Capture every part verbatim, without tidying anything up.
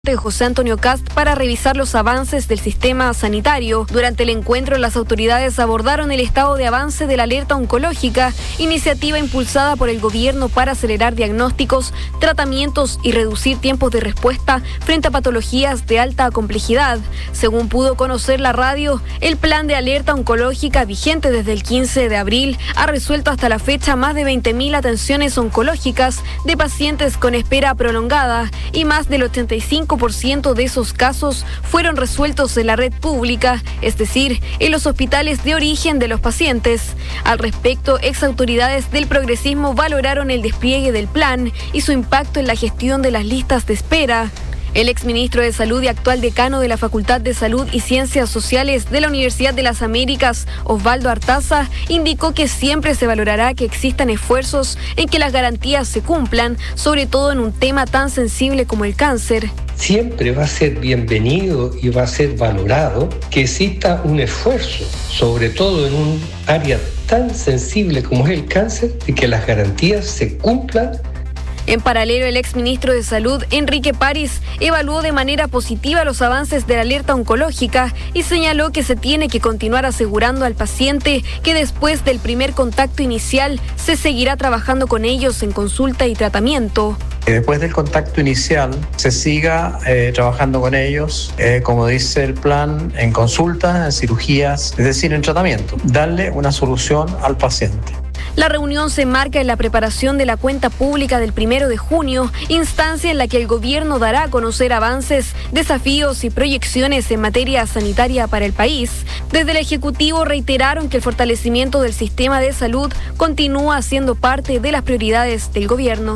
José Antonio Cast para revisar los avances del sistema sanitario. Durante el encuentro, las autoridades abordaron el estado de avance de la alerta oncológica, iniciativa impulsada por el gobierno para acelerar diagnósticos, tratamientos y reducir tiempos de respuesta frente a patologías de alta complejidad. Según pudo conocer la radio, el plan de alerta oncológica vigente desde el quince de abril ha resuelto hasta la fecha más de veinte mil atenciones oncológicas de pacientes con espera prolongada y más del ochenta y cinco por ciento de esos casos fueron resueltos en la red pública, es decir, en los hospitales de origen de los pacientes. Al respecto, exautoridades del progresismo valoraron el despliegue del plan y su impacto en la gestión de las listas de espera. El exministro de Salud y actual decano de la Facultad de Salud y Ciencias Sociales de la Universidad de las Américas, Osvaldo Artaza, indicó que siempre se valorará que existan esfuerzos en que las garantías se cumplan, sobre todo en un tema tan sensible como el cáncer. Siempre va a ser bienvenido y va a ser valorado que exista un esfuerzo, sobre todo en un área tan sensible como es el cáncer, de que las garantías se cumplan. En paralelo, el exministro de Salud, Enrique París, evaluó de manera positiva los avances de la alerta oncológica y señaló que se tiene que continuar asegurando al paciente que después del primer contacto inicial se seguirá trabajando con ellos en consulta y tratamiento. Después del contacto inicial se siga eh, trabajando con ellos, eh, como dice el plan, en consultas, en cirugías, es decir, en tratamiento. Darle una solución al paciente. La reunión se enmarca en la preparación de la cuenta pública del primero de junio, instancia en la que el gobierno dará a conocer avances, desafíos y proyecciones en materia sanitaria para el país. Desde el Ejecutivo reiteraron que el fortalecimiento del sistema de salud continúa siendo parte de las prioridades del gobierno.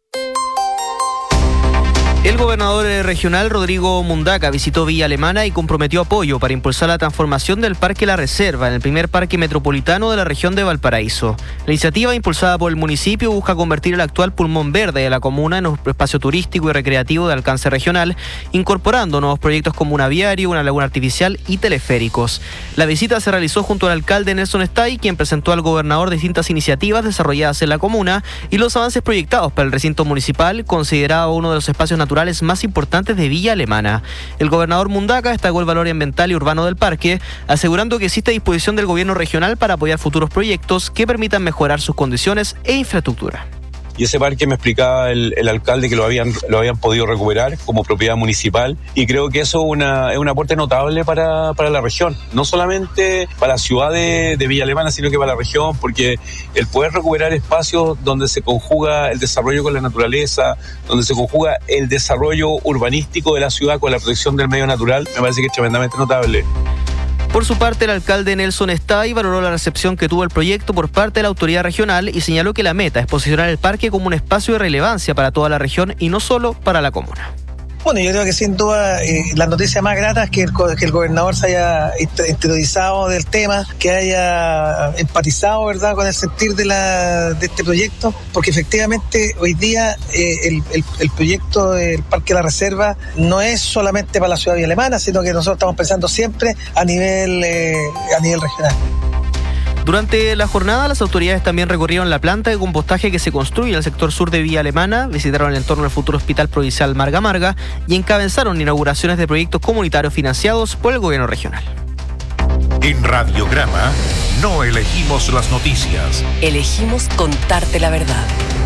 El gobernador regional Rodrigo Mundaca visitó Villa Alemana y comprometió apoyo para impulsar la transformación del Parque La Reserva en el primer parque metropolitano de la región de Valparaíso. La iniciativa, impulsada por el municipio, busca convertir el actual pulmón verde de la comuna en un espacio turístico y recreativo de alcance regional, incorporando nuevos proyectos como un aviario, una laguna artificial y teleféricos. La visita se realizó junto al alcalde Nelson Stay, quien presentó al gobernador distintas iniciativas desarrolladas en la comuna y los avances proyectados para el recinto municipal, considerado uno de los espacios naturales más importantes de Villa Alemana. El gobernador Mundaca destacó el valor ambiental y urbano del parque, asegurando que existe disposición del gobierno regional para apoyar futuros proyectos que permitan mejorar sus condiciones e infraestructura. Y ese parque me explicaba el, el alcalde que lo habían, lo habían podido recuperar como propiedad municipal, y creo que eso una, es un aporte notable para, para la región, no solamente para la ciudad de, de Villa Alemana, sino que para la región, porque el poder recuperar espacios donde se conjuga el desarrollo con la naturaleza, donde se conjuga el desarrollo urbanístico de la ciudad con la protección del medio natural, me parece que es tremendamente notable. Por su parte, el alcalde Nelson Stay valoró la recepción que tuvo el proyecto por parte de la autoridad regional y señaló que la meta es posicionar el parque como un espacio de relevancia para toda la región y no solo para la comuna. Bueno, yo creo que sin duda eh, la noticia más grata es que el, que el gobernador se haya interiorizado del tema, que haya empatizado, ¿verdad?, con el sentir de, la, de este proyecto, porque efectivamente hoy día eh, el, el, el proyecto del Parque La Reserva no es solamente para la ciudad de Villa Alemana, sino que nosotros estamos pensando siempre a nivel, eh, a nivel regional. Durante la jornada, las autoridades también recorrieron la planta de compostaje que se construye en el sector sur de Villa Alemana, visitaron el entorno del futuro Hospital Provincial Marga Marga y encabezaron inauguraciones de proyectos comunitarios financiados por el gobierno regional. En Radiograma no elegimos las noticias. Elegimos contarte la verdad.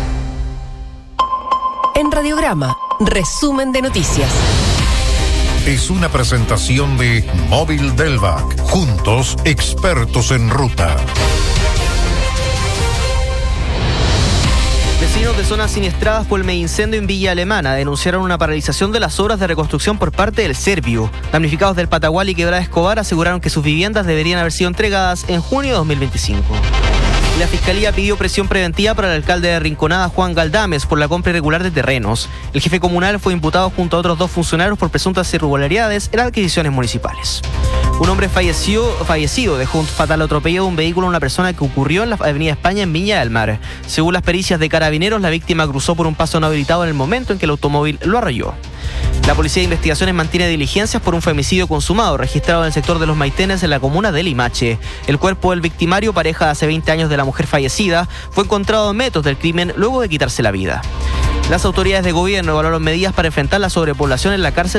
En Radiograma, resumen de noticias. Es una presentación de Móvil Delvac. Juntos, expertos en ruta. Vecinos de zonas siniestradas por el megaincendio en Villa Alemana denunciaron una paralización de las obras de reconstrucción por parte del Serviu. Damnificados del Patagual y Quebrada Escobar aseguraron que sus viviendas deberían haber sido entregadas en junio de dos mil veinticinco. La Fiscalía pidió presión preventiva para el alcalde de Rinconada, Juan Galdames, por la compra irregular de terrenos. El jefe comunal fue imputado junto a otros dos funcionarios por presuntas irregularidades en adquisiciones municipales. Un hombre falleció, fallecido dejó un fatal atropello de un vehículo a una persona que ocurrió en la avenida España en Viña del Mar. Según las pericias de carabineros, la víctima cruzó por un paso no habilitado en el momento en que el automóvil lo arrolló. La Policía de Investigaciones mantiene diligencias por un femicidio consumado registrado en el sector de Los Maitenes en la comuna de Limache. El cuerpo del victimario, pareja de hace veinte años de la mujer fallecida, fue encontrado a metros del crimen luego de quitarse la vida. Las autoridades de gobierno evaluaron medidas para enfrentar la sobrepoblación en la cárcel